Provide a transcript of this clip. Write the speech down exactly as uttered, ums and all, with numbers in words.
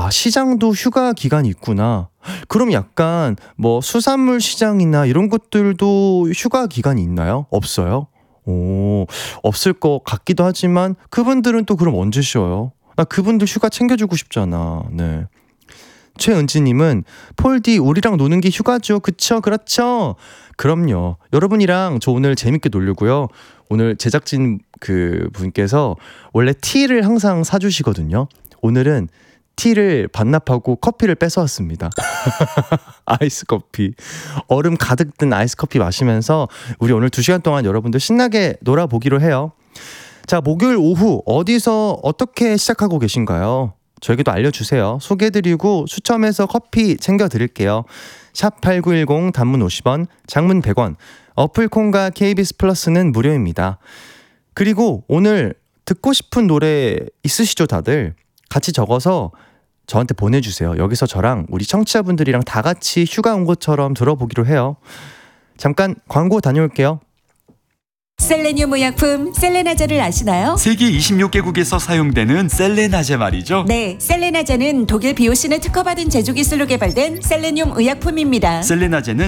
아, 시장도 휴가 기간이 있구나. 그럼 약간 뭐 수산물 시장이나 이런 것들도 휴가 기간이 있나요? 없어요? 오, 없을 것 같기도 하지만 그분들은 또 그럼 언제 쉬어요? 나 그분들 휴가 챙겨주고 싶잖아. 네. 최은지님은 폴디 우리랑 노는 게 휴가죠. 그쵸? 그렇죠? 그럼요. 여러분이랑 저 오늘 재밌게 놀려고요. 오늘 제작진 그 분께서 원래 티를 항상 사주시거든요. 오늘은 티를 반납하고 커피를 뺏어왔습니다. 아이스 커피. 얼음 가득 든 아이스 커피 마시면서 우리 오늘 두 시간 동안 여러분들 신나게 놀아보기로 해요. 자, 목요일 오후 어디서 어떻게 시작하고 계신가요? 저에게도 알려주세요. 소개해드리고 추첨해서 커피 챙겨드릴게요. 샵팔구일공 단문 오십 원, 장문 백 원, 어플콘과 케이비에스 플러스는 무료입니다. 그리고 오늘 듣고 싶은 노래 있으시죠 다들? 같이 적어서 저한테 보내주세요. 여기서 저랑 우리 청취자분들이랑 다 같이 휴가 온 것처럼 들어보기로 해요. 잠깐 광고 다녀올게요. 셀레늄 의약품 셀레나제를 아시나요? 세계 이십육 개국에서 사용되는 셀레나제 말이죠. 네, 셀레나제는 독일 비오신에 특허받은 제조 기술로 개발된 셀레늄 의약품입니다. 셀레나제는